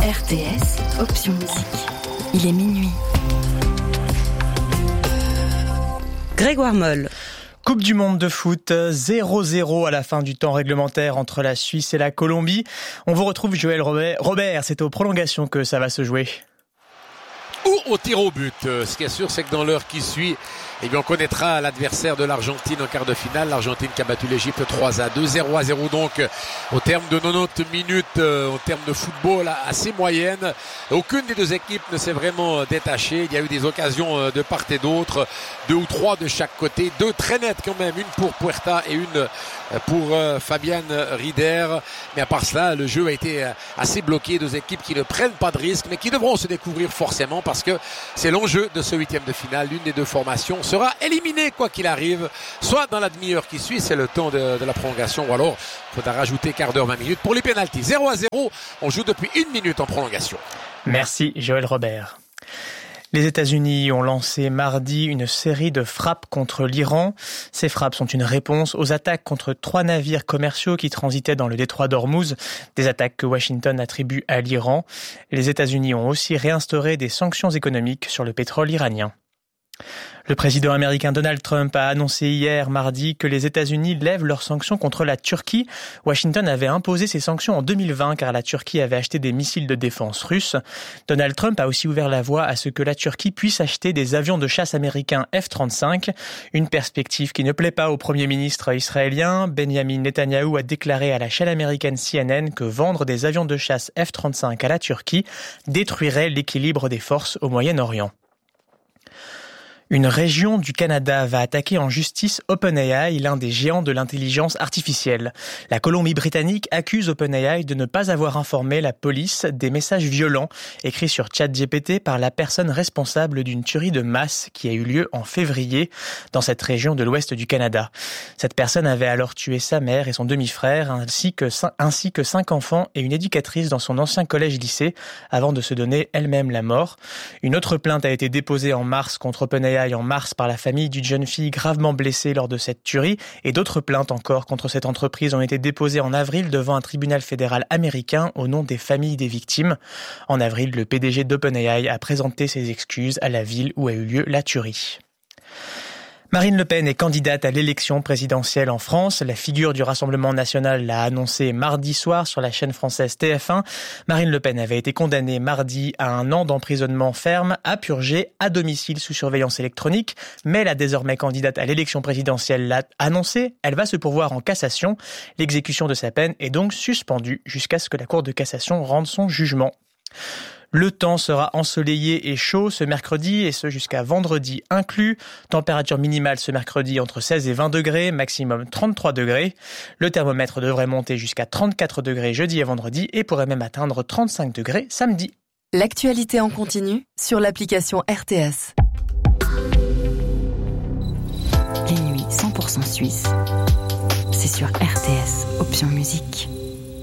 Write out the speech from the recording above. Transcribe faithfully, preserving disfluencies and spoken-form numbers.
R T S, option musique. Il est minuit. Grégoire Moll. Coupe du monde de foot, zéro zéro à la fin du temps réglementaire entre la Suisse et la Colombie. On vous retrouve Joël Robert. Robert, c'est aux prolongations que ça va se jouer. Ou au tir au but. Ce qui est sûr, c'est que dans l'heure qui suit, eh bien, on connaîtra l'adversaire de l'Argentine en quart de finale. L'Argentine qui a battu l'Égypte trois à deux, zéro à zéro donc au terme de quatre-vingt-dix minutes, au terme de football assez moyenne. Aucune des deux équipes ne s'est vraiment détachée. Il y a eu des occasions de part et d'autre, deux ou trois de chaque côté, deux très nettes quand même, une pour Puerta et une pour Fabian Rieder. Mais à part cela, le jeu a été assez bloqué. Deux équipes qui ne prennent pas de risques, mais qui devront se découvrir forcément parce que c'est l'enjeu de ce huitième de finale. L'une des deux formations sera éliminée quoi qu'il arrive, soit dans la demi-heure qui suit, c'est le temps de, de la prolongation, ou alors il faudra rajouter quart d'heure, vingt minutes pour les pénaltys. zéro à zéro, on joue depuis une minute en prolongation. Merci Joël Robert. Les États-Unis ont lancé mardi une série de frappes contre l'Iran. Ces frappes sont une réponse aux attaques contre trois navires commerciaux qui transitaient dans le détroit d'Ormuz, des attaques que Washington attribue à l'Iran. Les États-Unis ont aussi réinstauré des sanctions économiques sur le pétrole iranien. Le président américain Donald Trump a annoncé hier mardi que les États-Unis lèvent leurs sanctions contre la Turquie. Washington avait imposé ces sanctions en deux mille vingt car la Turquie avait acheté des missiles de défense russes. Donald Trump a aussi ouvert la voie à ce que la Turquie puisse acheter des avions de chasse américains F trente-cinq, une perspective qui ne plaît pas au premier ministre israélien. Benjamin Netanyahou a déclaré à la chaîne américaine C N N que vendre des avions de chasse F trente-cinq à la Turquie détruirait l'équilibre des forces au Moyen-Orient. Une région du Canada va attaquer en justice OpenAI, l'un des géants de l'intelligence artificielle. La Colombie-Britannique accuse OpenAI de ne pas avoir informé la police des messages violents écrits sur ChatGPT par la personne responsable d'une tuerie de masse qui a eu lieu en février dans cette région de l'ouest du Canada. Cette personne avait alors tué sa mère et son demi-frère ainsi que, ainsi que cinq enfants et une éducatrice dans son ancien collège-lycée avant de se donner elle-même la mort. Une autre plainte a été déposée en mars contre OpenAI en mars par la famille d'une jeune fille gravement blessée lors de cette tuerie et d'autres plaintes encore contre cette entreprise ont été déposées en avril devant un tribunal fédéral américain au nom des familles des victimes. En avril, le P D G d'OpenAI a présenté ses excuses à la ville où a eu lieu la tuerie. Marine Le Pen est candidate à l'élection présidentielle en France. La figure du Rassemblement national l'a annoncé mardi soir sur la chaîne française T F un. Marine Le Pen avait été condamnée mardi à un an d'emprisonnement ferme à purger à domicile sous surveillance électronique. Mais la désormais candidate à l'élection présidentielle l'a annoncé. Elle va se pourvoir en cassation. L'exécution de sa peine est donc suspendue jusqu'à ce que la Cour de cassation rende son jugement. Le temps sera ensoleillé et chaud ce mercredi et ce jusqu'à vendredi inclus. Température minimale ce mercredi entre seize et vingt degrés, maximum trente-trois degrés. Le thermomètre devrait monter jusqu'à trente-quatre degrés jeudi et vendredi et pourrait même atteindre trente-cinq degrés samedi. L'actualité en continu sur l'application R T S. Les nuits cent pour cent suisses, c'est sur R T S, option musique.